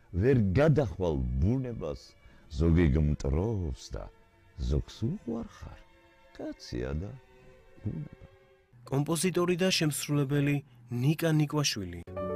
ვერ გადახვალ ბუნებას ზოგი გმტრობს და ზოგს უყვარხარ კაცია და ბუნება. კომპოზიტორი და შემსრულებელი ნიკა ნიკვაშვილი.